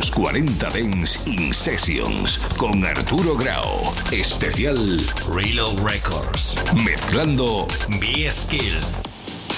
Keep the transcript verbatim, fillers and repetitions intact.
Los cuarenta Dance In Sessions con Arturo Grau. Especial Reload Records. Mezclando B-Skill.